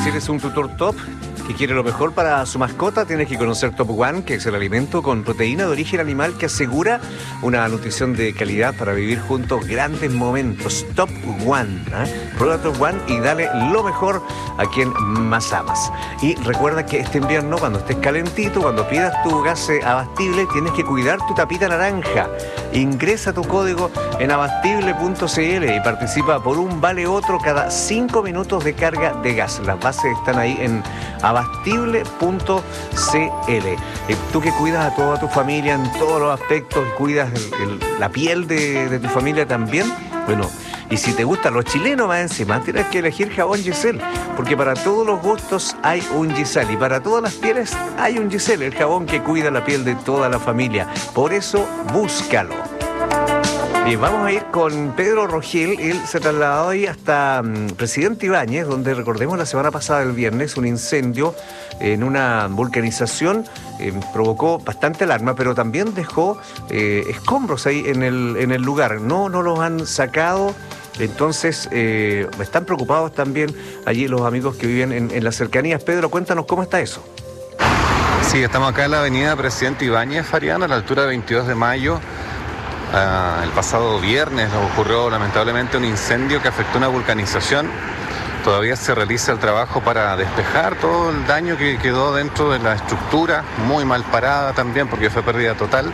Si eres un tutor top que quiere lo mejor para su mascota, tienes que conocer Top One, que es el alimento con proteína de origen animal que asegura una nutrición de calidad para vivir juntos grandes momentos. Top One, Prueba Top One y dale lo mejor a quien más amas. Y recuerda que este invierno, cuando estés calentito, cuando pidas tu gas abastible, tienes que cuidar tu tapita naranja. Ingresa tu código en abastible.cl y participa por un vale otro cada 5 minutos de carga de gas. Las bases están ahí en abastible.cl. Tú que cuidas a toda tu familia en todos los aspectos, cuidas la piel de tu familia también, bueno, y si te gustan los chilenos más encima, tienes que elegir jabón Giselle, porque para todos los gustos hay un Giselle y para todas las pieles hay un Giselle, el jabón que cuida la piel de toda la familia. Por eso, búscalo. Y vamos a ir con Pedro Rogel. Él se trasladó hoy hasta Presidente Ibáñez, donde recordemos la semana pasada, el viernes, un incendio en una vulcanización provocó bastante alarma, pero también dejó escombros ahí en el lugar. No los han sacado. Entonces, están preocupados también allí los amigos que viven en las cercanías. Pedro, cuéntanos cómo está eso. Sí, estamos acá en la avenida Presidente Ibáñez, Fariana, a la altura de 22 de mayo. El pasado viernes ocurrió lamentablemente un incendio que afectó una vulcanización. Todavía se realiza el trabajo para despejar todo el daño que quedó dentro de la estructura, muy mal parada también porque fue pérdida total.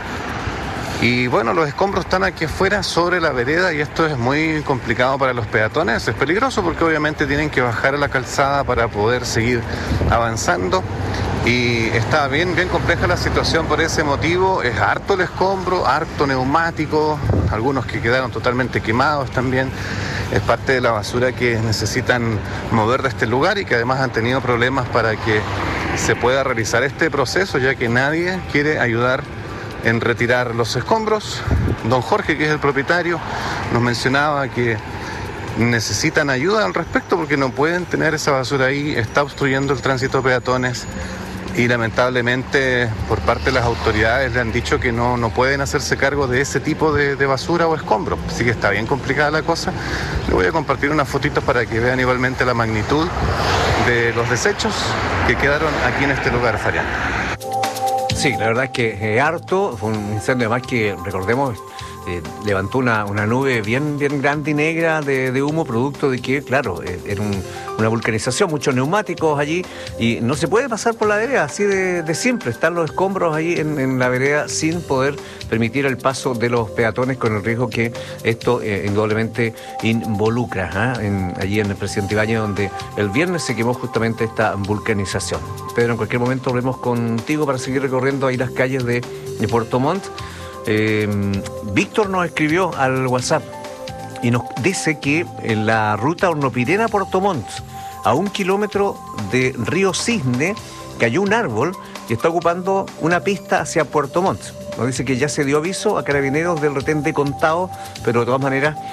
Y bueno, los escombros están aquí afuera sobre la vereda y esto es muy complicado para los peatones. Es peligroso porque obviamente tienen que bajar a la calzada para poder seguir avanzando. Y está bien compleja la situación por ese motivo. Es harto el escombro, harto neumático, algunos que quedaron totalmente quemados también. Es parte de la basura que necesitan mover de este lugar y que además han tenido problemas para que se pueda realizar este proceso, ya que nadie quiere ayudar en retirar los escombros. Don Jorge, que es el propietario, nos mencionaba que necesitan ayuda al respecto porque no pueden tener esa basura ahí, está obstruyendo el tránsito de peatones y lamentablemente por parte de las autoridades le han dicho que no pueden hacerse cargo de ese tipo de basura o escombros, así que está bien complicada la cosa. Le voy a compartir unas fotitos para que vean igualmente la magnitud de los desechos que quedaron aquí en este lugar, Fariana. Sí, la verdad es que harto, fue un incendio además que, recordemos, levantó una nube bien grande y negra de humo, producto de que, claro, era una vulcanización, muchos neumáticos allí, y no se puede pasar por la vereda, así de siempre, están los escombros ahí en la vereda sin poder permitir el paso de los peatones con el riesgo que esto indudablemente involucra, allí en el Presidente Ibáñez, donde el viernes se quemó justamente esta vulcanización. Pedro, en cualquier momento volvemos contigo para seguir recorriendo ahí las calles de Puerto Montt. Víctor nos escribió al WhatsApp y nos dice que en la ruta Hornopirena-Puerto Montt, a 1 kilómetro de Río Cisne, cayó un árbol y está ocupando una pista hacia Puerto Montt. Nos dice que ya se dio aviso a carabineros del retén de Contao, pero de todas maneras